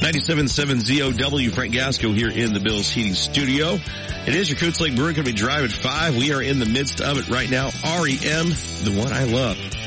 97.7 ZOW, Frank Gasco here in the Bills Heating Studio. It is your Coates Lake Brewery. Going to be Drive at 5. We are in the midst of it right now. REM, the one I love.